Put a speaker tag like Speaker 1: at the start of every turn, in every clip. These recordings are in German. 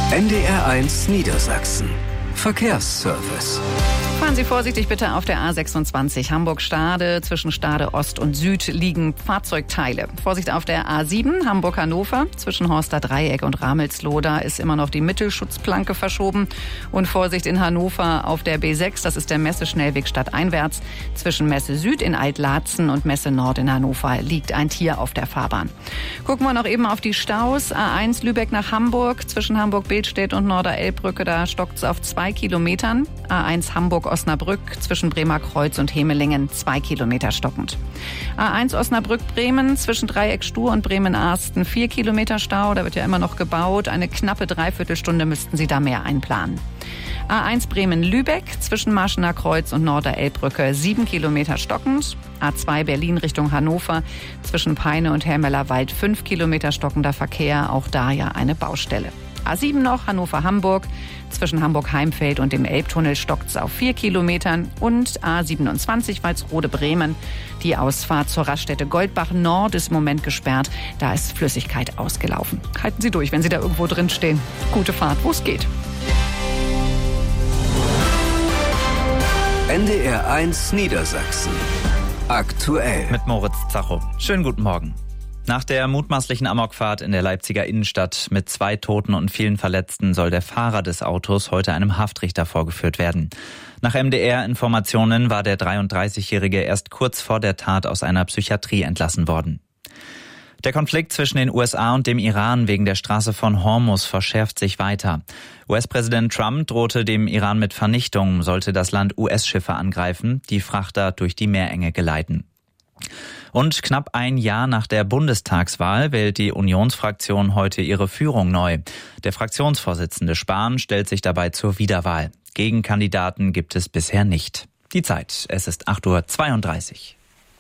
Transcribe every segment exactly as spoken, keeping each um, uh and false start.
Speaker 1: N D R eins Niedersachsen. Verkehrsservice.
Speaker 2: Fahren Sie vorsichtig bitte auf der A sechsundzwanzig Hamburg-Stade. Zwischen Stade Ost und Süd liegen Fahrzeugteile. Vorsicht auf der A sieben Hamburg-Hannover. Zwischen Horster Dreieck und Ramelsloh ist immer noch die Mittelschutzplanke verschoben. Und Vorsicht in Hannover auf der B sechs. Das ist der Messe-Schnellweg stadteinwärts. Zwischen Messe Süd in Alt-Laatzen und Messe Nord in Hannover liegt ein Tier auf der Fahrbahn. Gucken wir noch eben auf die Staus. A eins Lübeck nach Hamburg. Zwischen Hamburg-Bildstedt und Norder-Elbbrücke, da stockt es auf zwei Kilometern. A eins Hamburg-Osnabrück zwischen Bremerkreuz und Hemelingen zwei Kilometer stockend. A eins Osnabrück-Bremen zwischen Dreieck-Stur und Bremen-Arsten vier Kilometer Stau. Da wird ja immer noch gebaut. Eine knappe Dreiviertelstunde müssten Sie da mehr einplanen. A eins Bremen-Lübeck zwischen Marschener Kreuz und Norder-Elbbrücke sieben Kilometer stockend. A zwei Berlin Richtung Hannover zwischen Peine und Helmeler Wald fünf Kilometer stockender Verkehr. Auch da ja eine Baustelle. A sieben noch Hannover-Hamburg. Zwischen Hamburg-Heimfeld und dem Elbtunnel stockt es auf vier Kilometern. Und A siebenundzwanzig Walsrode-Bremen. Die Ausfahrt zur Raststätte Goldbach Nord ist im Moment gesperrt. Da ist Flüssigkeit ausgelaufen. Halten Sie durch, wenn Sie da irgendwo drin stehen. Gute Fahrt, wo es geht.
Speaker 1: N D R eins Niedersachsen. Aktuell.
Speaker 3: Mit Moritz Zacho. Schönen guten Morgen. Nach der mutmaßlichen Amokfahrt in der Leipziger Innenstadt mit zwei Toten und vielen Verletzten soll der Fahrer des Autos heute einem Haftrichter vorgeführt werden. Nach M D R-Informationen war der dreiunddreißigjährige erst kurz vor der Tat aus einer Psychiatrie entlassen worden. Der Konflikt zwischen den U S A und dem Iran wegen der Straße von Hormuz verschärft sich weiter. U S-Präsident Trump drohte dem Iran mit Vernichtung, sollte das Land U S-Schiffe angreifen, die Frachter durch die Meerenge geleiten. Und knapp ein Jahr nach der Bundestagswahl wählt die Unionsfraktion heute ihre Führung neu. Der Fraktionsvorsitzende Spahn stellt sich dabei zur Wiederwahl. Gegenkandidaten gibt es bisher nicht. Die Zeit, es ist acht Uhr zweiunddreißig.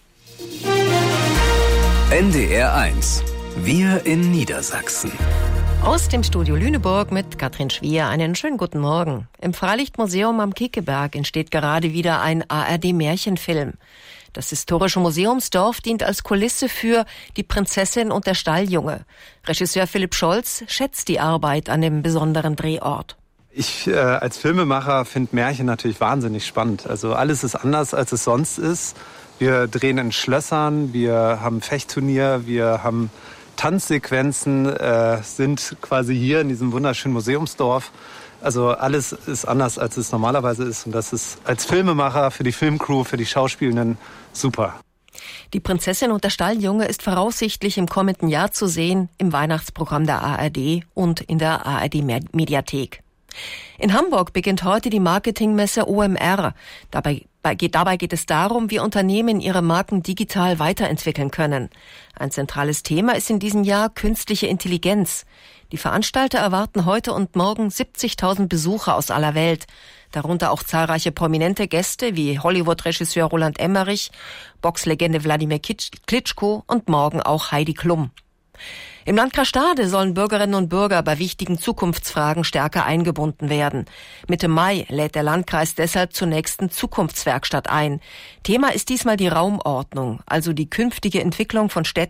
Speaker 1: N D R eins. Wir in Niedersachsen.
Speaker 4: Aus dem Studio Lüneburg mit Katrin Schwier einen schönen guten Morgen. Im Freilichtmuseum am Kickeberg entsteht gerade wieder ein A R D-Märchenfilm. Das historische Museumsdorf dient als Kulisse für Die Prinzessin und der Stalljunge. Regisseur Philipp Scholz schätzt die Arbeit an dem besonderen Drehort.
Speaker 5: Ich äh, als Filmemacher finde Märchen natürlich wahnsinnig spannend. Also alles ist anders, als es sonst ist. Wir drehen in Schlössern, wir haben Fechtturnier, wir haben Tanzsequenzen, äh, sind quasi hier in diesem wunderschönen Museumsdorf. Also alles ist anders, als es normalerweise ist. Und das ist als Filmemacher, für die Filmcrew, für die Schauspielenden super.
Speaker 4: Die Prinzessin und der Stalljunge ist voraussichtlich im kommenden Jahr zu sehen im Weihnachtsprogramm der A R D und in der A R D-Mediathek. In Hamburg beginnt heute die Marketingmesse O M R. Dabei, dabei geht es darum, wie Unternehmen ihre Marken digital weiterentwickeln können. Ein zentrales Thema ist in diesem Jahr künstliche Intelligenz. Die Veranstalter erwarten heute und morgen siebzigtausend Besucher aus aller Welt. Darunter auch zahlreiche prominente Gäste wie Hollywood-Regisseur Roland Emmerich, Boxlegende Wladimir Klitschko und morgen auch Heidi Klum. Im Landkreis Stade sollen Bürgerinnen und Bürger bei wichtigen Zukunftsfragen stärker eingebunden werden. Mitte Mai lädt der Landkreis deshalb zur nächsten Zukunftswerkstatt ein. Thema ist diesmal die Raumordnung, also die künftige Entwicklung von Städten